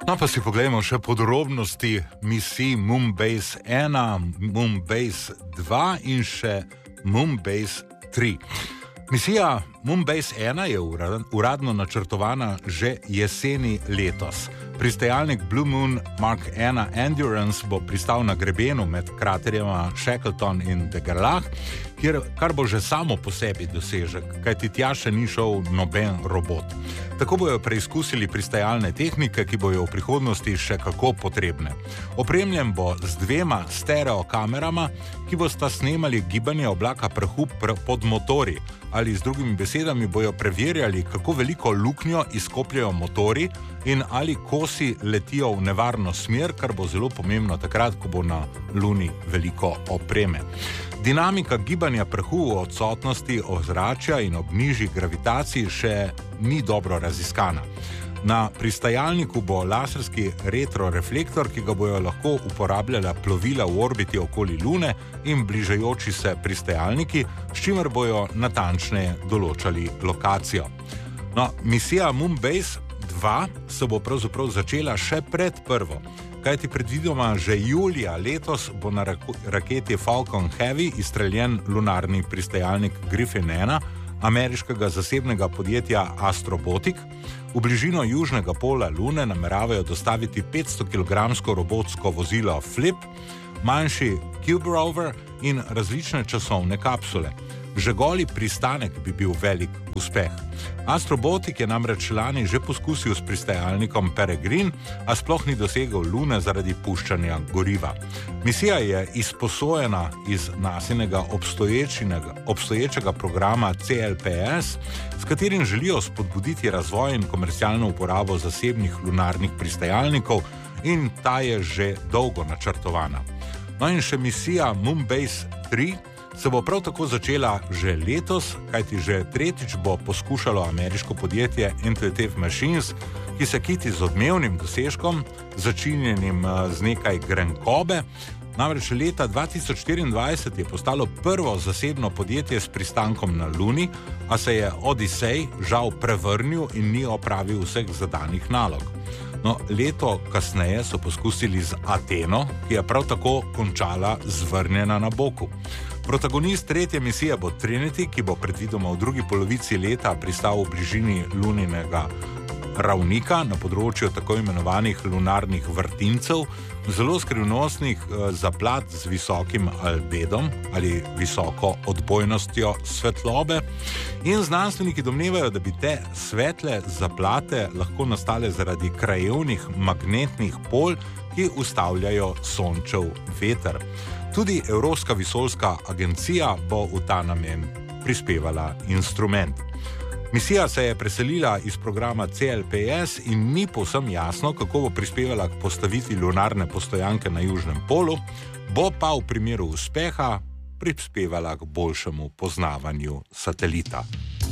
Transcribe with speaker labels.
Speaker 1: No, pa si pogledamo še podrobnosti misij Moonbase 1, Moonbase 2 in še Moonbase 3. Misija Moonbase 1 je uradno načrtovana že jeseni letos. Pristajalnik Blue Moon Mark 1 Endurance bo pristal na grebenu med kraterjema Shackleton in De Gerlach, kar bo že samo po sebi dosežek, kajti tja še ni šel noben robot. Tako bojo preizkusili pristajalne tehnike, ki bojo v prihodnosti še kako potrebne. Opremljen bo z 2 stereokamerama, ki bosta snemali gibanje oblaka prahu pod motorji, ali z drugimi besedami bojo preverjali, kako veliko luknjo izkopljajo motorji in ali kosi letijo v nevarno smer, kar bo zelo pomembno takrat, ko bo na Luni veliko opreme. Dinamika gibanja prahu v odsotnosti ozračja in ob nižji gravitaciji še ni dobro raziskana. Na pristajalniku bo laserski retroreflektor, ki ga bojo lahko uporabljala plovila v orbiti okoli Lune in bližajoči se pristajalniki, s čimer bojo natančneje določali lokacijo. No, misija Moonbase 2 se bo pravzaprav začela še pred prvo, kajti predvidoma že julija letos bo na raketi Falcon Heavy izstreljen lunarni pristajalnik Griffin 1 ameriškega zasebnega podjetja Astrobotic. V bližino južnega pola Lune nameravajo dostaviti 500-kilogramsko robotsko vozilo Flip, manjši Cube Rover in različne časovne kapsule. Že goli pristanek bi bil velik uspeh. Astrobotic je namreč lani že poskusil s pristajalnikom Peregrine, a sploh ni dosegel Lune zaradi puščanja goriva. Misija je izposojena iz nasinega obstoječega programa CLPS, s katerim želijo spodbuditi razvoj in komercialno uporabo zasebnih lunarnih pristajalnikov, in ta je že dolgo načrtovana. No in še misija Moonbase 3 se bo prav tako začela že letos, kajti že tretjič bo poskušalo ameriško podjetje Intuitive Machines, ki se kiti z odmevnim dosežkom, začinjenim z nekaj grenkobe. Namreč leta 2024 je postalo prvo zasebno podjetje s pristankom na Luni, a se je Odyssey žal prevrnil in ni opravil vseh zadanih nalog. No, leto kasneje so poskusili z Ateno, ki je prav tako končala zvrnjena na boku. Protagonist tretje misije bo Trinity, ki bo predvidoma v drugi polovici leta pristal v bližini luninega ravnika na področju tako imenovanih lunarnih vrtincev, zelo skrivnostnih zaplat z visokim albedom ali visoko odbojnostjo svetlobe, in znanstveniki domnevajo, da bi te svetle zaplate lahko nastale zaradi krajevnih magnetnih polj, ki ustavljajo sončev veter. Tudi Evropska vesoljska agencija bo v ta namen prispevala instrument. Misija se je preselila iz programa CLPS in ni povsem jasno, kako bo prispevala k postavitvi lunarne postojanke na Južnem polu, bo pa v primeru uspeha prispevala k boljšemu poznavanju satelita.